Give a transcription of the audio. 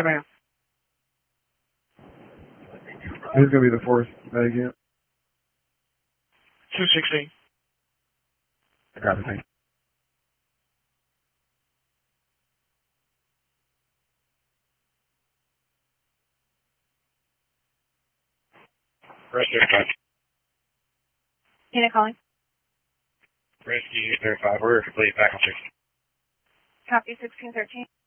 ma'am. Who's going to be the fourth med again? 216. Copy, thank you. Rescue 5. Unit calling. Rescue 35. We're complete back on 6. Copy 1613.